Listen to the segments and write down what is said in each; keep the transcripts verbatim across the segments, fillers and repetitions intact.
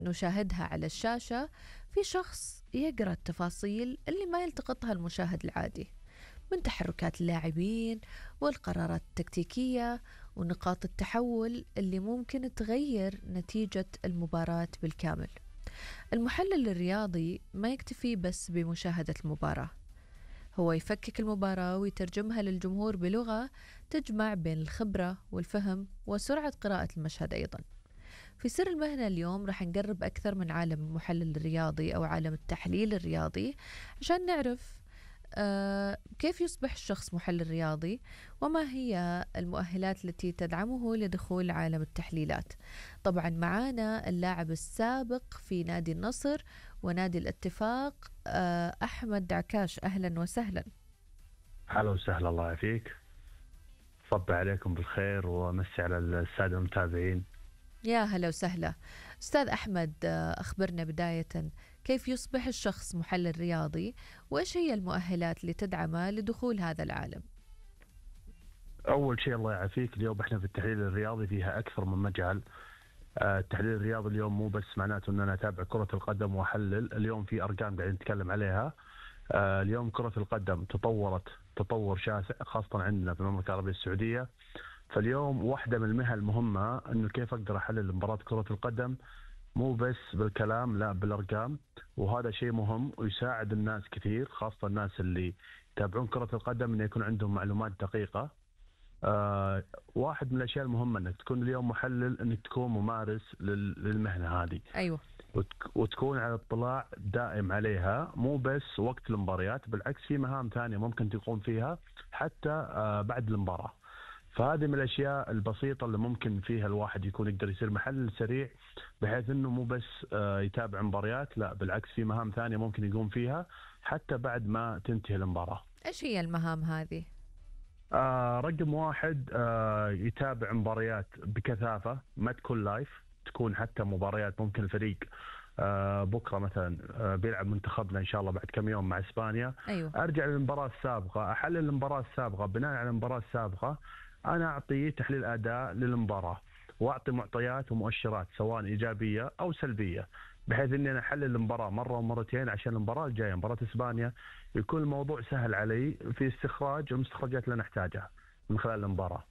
نشاهدها على الشاشة، في شخص يقرأ التفاصيل اللي ما يلتقطها المشاهد العادي، من تحركات اللاعبين والقرارات التكتيكية ونقاط التحول اللي ممكن تغير نتيجة المباراة بالكامل. المحلل الرياضي ما يكتفي بس بمشاهدة المباراة، هو يفكك المباراة ويترجمها للجمهور بلغة تجمع بين الخبرة والفهم وسرعة قراءة المشهد أيضا. في سر المهنة اليوم رح نقرب أكثر من عالم المحلل الرياضي أو عالم التحليل الرياضي عشان نعرف آه كيف يصبح الشخص محلل رياضي، وما هي المؤهلات التي تدعمه لدخول عالم التحليلات. طبعا معانا اللاعب السابق في نادي النصر ونادي الاتفاق آه أحمد عكاش، أهلا وسهلا. هلا وسهلا، الله يعافيك. صب عليكم بالخير ومسي على السادة المتابعين. يا هلا وسهلا أستاذ أحمد، أخبرنا بداية كيف يصبح الشخص محلل رياضي، وإيش هي المؤهلات اللي تدعمه لدخول هذا العالم؟ أول شيء الله يعافيك، اليوم إحنا في التحليل الرياضي فيها أكثر من مجال. التحليل الرياضي اليوم مو بس معناته أن أنا أتابع كرة القدم وأحلل، اليوم في أرقام قاعدين نتكلم عليها. اليوم كرة القدم تطورت تطور شاسع خاصة عندنا في المملكة العربية السعودية. فاليوم واحدة من المهن المهمة أنه كيف أقدر أحلل مباراة كرة القدم مو بس بالكلام، لا بالأرقام. وهذا شيء مهم ويساعد الناس كثير، خاصة الناس اللي يتابعون كرة القدم، أن يكون عندهم معلومات دقيقة. آه واحد من الأشياء المهمة أنك تكون اليوم محلل، أنك تكون ممارس للمهنة هذه. أيوة. وتكون على اطلاع دائم عليها، مو بس وقت المباريات، بالعكس في مهام ثانية ممكن تقوم فيها حتى آه بعد المباراة. فهذه من الأشياء البسيطة اللي ممكن فيها الواحد يكون يقدر يصير محلل سريع، بحيث أنه مو بس يتابع مباريات، لا بالعكس في مهام ثانية ممكن يقوم فيها حتى بعد ما تنتهي المباراة. إيش هي المهام هذه؟ آه رقم واحد، آه يتابع مباريات بكثافة، ما تكون لايف، تكون حتى مباريات ممكن الفريق آه بكرة مثلا آه بيلعب منتخبنا إن شاء الله بعد كم يوم مع إسبانيا. أيوة. أرجع للمباراة السابقة، أحلل المباراة السابقة، بناء على المباراة السابقة أنا أعطيه تحليل أداء للمباراة، وأعطي معطيات ومؤشرات سواء إيجابية أو سلبية، بحيث أني أنا أحلل المباراة مرة ومرتين عشان المباراة الجاية مباراة إسبانيا يكون الموضوع سهل علي في استخراج المستخرجات اللي نحتاجها من خلال المباراة.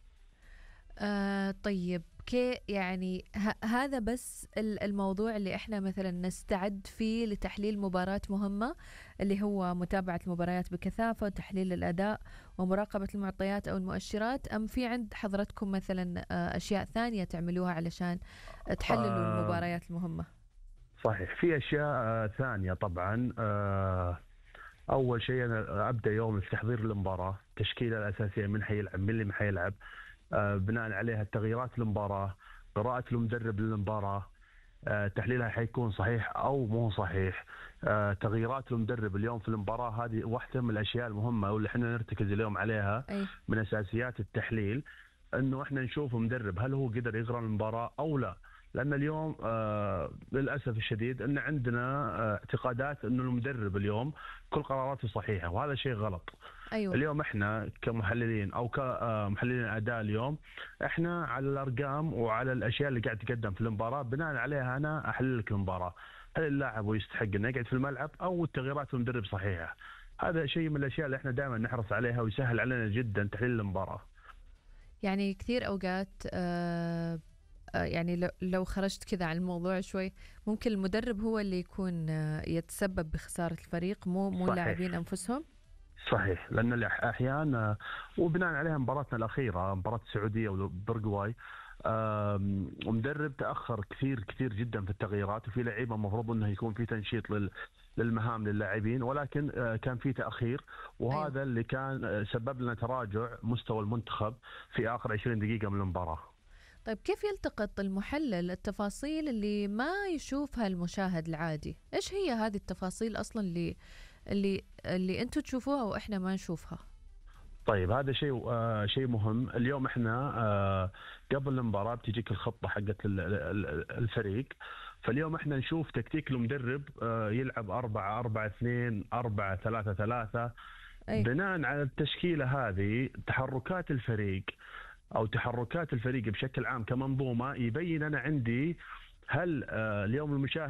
آه طيب، كي يعني ه- هذا بس الموضوع اللي احنا مثلا نستعد فيه لتحليل مباراة مهمة، اللي هو متابعة المباريات بكثافة وتحليل الأداء ومراقبة المعطيات أو المؤشرات، أم في عند حضرتكم مثلا آه أشياء ثانية تعملوها علشان تحللوا آه المباريات المهمة؟ صحيح، في أشياء آه ثانية طبعا. آه أول شيء أنا أبدأ يوم في تحضير المباراة، التشكيلة الأساسية، من حيلعب، من اللي ما حيلعب، آه بناء عليها التغييرات المباراة، قراءة المدرب للمباراة، آه تحليلها حيكون صحيح أو مو صحيح، آه تغييرات المدرب اليوم في المباراة. هذه واحدة من الأشياء المهمة واللي احنا نرتكز اليوم عليها. أي. من أساسيات التحليل أنه احنا نشوف مدرب هل هو قدر يقرأ المباراة أو لا، لأن اليوم آه للأسف الشديد أن عندنا آه اعتقادات أنه المدرب اليوم كل قراراته صحيحة، وهذا شيء غلط. أيوة. اليوم احنا كمحللين او كمحللين اداء، اليوم احنا على الارقام وعلى الاشياء اللي قاعد تقدم في المباراه، بناء عليها انا احلل لك المباراه، هل اللاعب يستحق انه يقعد في الملعب او التغييرات المدرب صحيحه. هذا شيء من الاشياء اللي احنا دائما نحرص عليها ويسهل علينا جدا تحليل المباراه. يعني كثير أوقات آه يعني لو لو خرجت كذا عن الموضوع شوي، ممكن المدرب هو اللي يكون آه يتسبب بخسارة الفريق، مو مو اللاعبين أنفسهم. صحيح، لأن أحيانا وبناء عليها مباراتنا الأخيرة مباراة السعودية وبرغواي، ومدرب تأخر كثير كثير جدا في التغييرات، وفي لعيبة المفروض أنه يكون في تنشيط للمهام للاعبين، ولكن كان في تأخير، وهذا أيوة. اللي كان سبب لنا تراجع مستوى المنتخب في آخر عشرين دقيقة من المباراة. طيب، كيف يلتقط المحلل التفاصيل اللي ما يشوفها المشاهد العادي؟ إيش هي هذه التفاصيل أصلا اللي اللي اللي أنتوا تشوفوها وإحنا ما نشوفها؟ طيب هذا شيء آه شيء مهم. اليوم احنا آه قبل المباراة بتجيك الخطة حقت الفريق، فاليوم احنا نشوف تكتيك المدرب آه يلعب أربعة أربعة اثنين أربعة ثلاثة ثلاثة. أي. بناء على التشكيلة هذه تحركات الفريق أو تحركات الفريق بشكل عام كمنظومة يبين أنا عندي هل آه، اليوم المشاهد